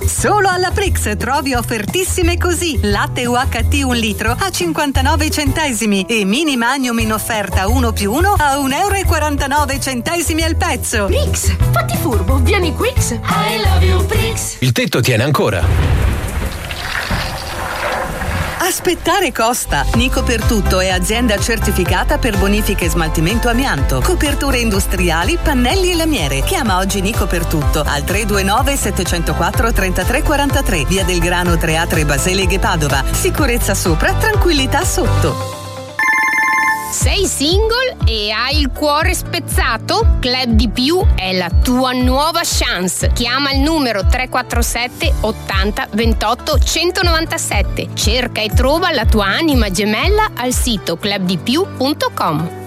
Solo alla Prix trovi offertissime così. Latte UHT 1 litro a 59 centesimi e mini magnum in offerta 1+1 a €1,49 al pezzo. Prix, fatti furbo, vieni Quix. I love you Prix. Il tetto tiene ancora. Aspettare costa. Nico per tutto è azienda certificata per bonifica e smaltimento amianto, coperture industriali, pannelli e lamiere. Chiama oggi Nico per tutto al 329 704 3343, via del Grano 3A3 Baseleghe Padova. Sicurezza sopra, tranquillità sotto. Sei single e hai il cuore spezzato? Club di Più è la tua nuova chance. Chiama il numero 347 80 28 197. Cerca e trova la tua anima gemella al sito clubdipiù.com.